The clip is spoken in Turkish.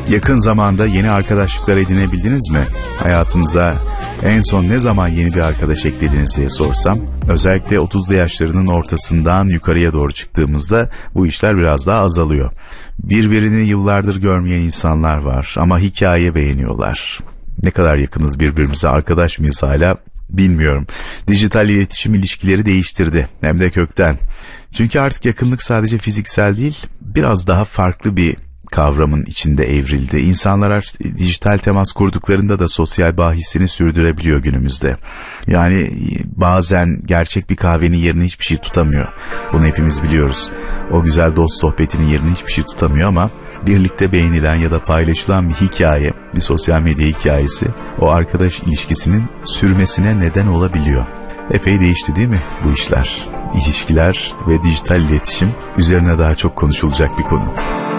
Yakın zamanda yeni arkadaşlıklar edinebildiniz mi? Hayatınıza en son ne zaman yeni bir arkadaş eklediniz diye sorsam, özellikle 30'lu yaşlarının ortasından yukarıya doğru çıktığımızda bu işler biraz daha azalıyor. Birbirini yıllardır görmeyen insanlar var ama hikaye beğeniyorlar. Ne kadar yakınız birbirimize, arkadaş mıyız hala bilmiyorum. Dijital iletişim ilişkileri değiştirdi, hem de kökten. Çünkü artık yakınlık sadece fiziksel değil, biraz daha farklı bir kavramın içinde evrildi. İnsanlar dijital temas kurduklarında da sosyal bağ hissini sürdürebiliyor günümüzde. Yani bazen gerçek bir kahvenin yerini hiçbir şey tutamıyor. Bunu hepimiz biliyoruz. O güzel dost sohbetinin yerini hiçbir şey tutamıyor ama birlikte beğenilen ya da paylaşılan bir hikaye, bir sosyal medya hikayesi o arkadaş ilişkisinin sürmesine neden olabiliyor. Epey değişti değil mi bu işler? İlişkiler ve dijital iletişim üzerine daha çok konuşulacak bir konu.